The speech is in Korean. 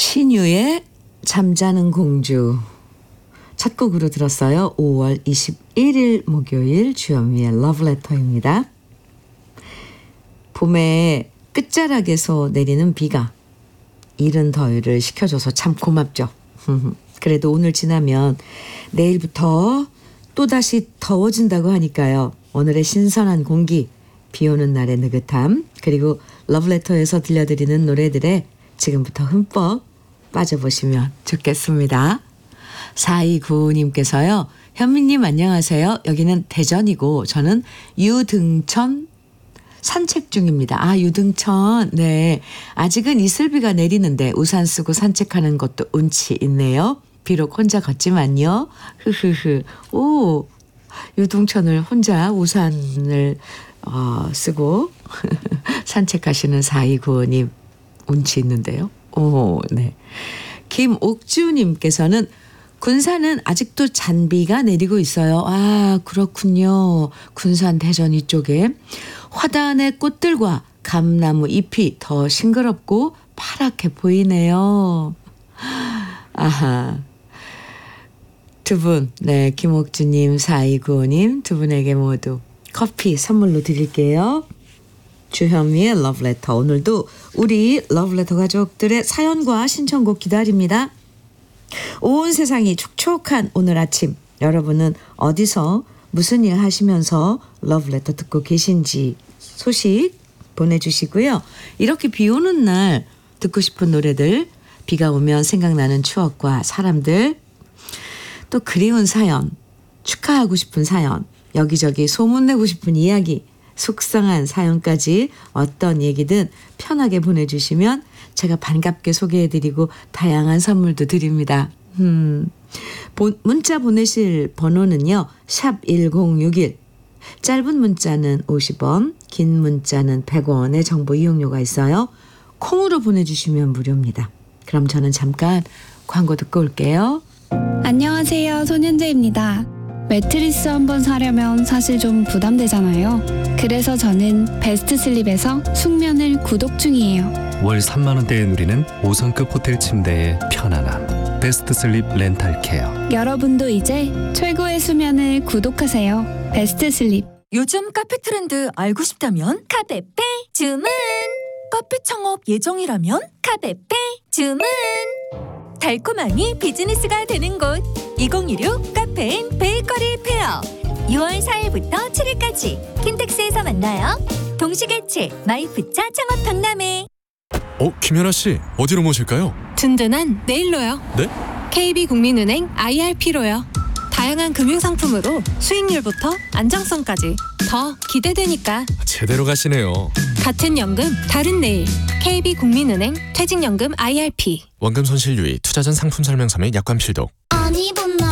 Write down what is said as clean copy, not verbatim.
신유의 잠자는 공주 첫 곡으로 들었어요. 5월 21일 목요일 주현미의 러브레터입니다. 봄의 끝자락에서 내리는 비가 이른 더위를 식혀줘서 참 고맙죠. 그래도 오늘 지나면 내일부터 또다시 더워진다고 하니까요. 오늘의 신선한 공기, 비 오는 날의 느긋함, 그리고 러브레터에서 들려드리는 노래들에 지금부터 흠뻑 빠져보시면 좋겠습니다. 4295님께서요. 현미님 안녕하세요. 여기는 대전이고 저는 유등천 산책 중입니다. 아, 유등천. 네. 아직은 이슬비가 내리는데 우산 쓰고 산책하는 것도 운치 있네요. 비록 혼자 걷지만요. 흐흐흐. 오, 유등천을 혼자 우산을 쓰고 산책하시는 4295님 운치 있는데요. 오, 네. 김옥주님께서는 군산은 아직도 잔비가 내리고 있어요. 아, 그렇군요. 군산 대전 이쪽에 화단의 꽃들과 감나무 잎이 더 싱그럽고 파랗게 보이네요. 아하. 두 분, 네, 김옥주님, 4295님 두 분에게 모두 커피 선물로 드릴게요. 주현미의 러브레터. 오늘도 우리 러브레터 가족들의 사연과 신청곡 기다립니다. 온 세상이 촉촉한 오늘 아침, 여러분은 어디서 무슨 일 하시면서 러브레터 듣고 계신지 소식 보내주시고요. 이렇게 비 오는 날 듣고 싶은 노래들, 비가 오면 생각나는 추억과 사람들, 또 그리운 사연, 축하하고 싶은 사연, 여기저기 소문내고 싶은 이야기, 속상한 사연까지 어떤 얘기든 편하게 보내주시면 제가 반갑게 소개해드리고 다양한 선물도 드립니다. 문자 보내실 번호는요. 샵 1061. 짧은 문자는 50원, 긴 문자는 100원의 정보 이용료가 있어요. 콩으로 보내주시면 무료입니다. 그럼 저는 잠깐 광고 듣고 올게요. 안녕하세요. 손현재입니다. 매트리스 한번 사려면 사실 좀 부담되잖아요. 그래서 저는 베스트슬립에서 숙면을 구독 중이에요. 월 3만 원대에 누리는 5성급 호텔 침대의 편안함. 베스트슬립 렌탈케어. 여러분도 이제 최고의 수면을 구독하세요. 베스트슬립. 요즘 카페 트렌드 알고 싶다면 카페페 주문. 카페 창업 예정이라면 카페페 주문. 달콤함이 비즈니스가 되는 곳 2016 카페인 베이커리 페어 6월 4일부터 7일까지 킨텍스에서 만나요. 동시개최 마이프차 창업 박람회. 김연아 씨, 어디로 모실까요? 든든한 내일로요. 네? KB국민은행 IRP로요. 다양한 금융상품으로 수익률부터 안정성까지 더 기대되니까. 제대로 가시네요. 같은 연금 다른 내일. KB국민은행 퇴직연금 IRP. 원금 손실 유의, 투자 전 상품 설명서 및 약관 필독.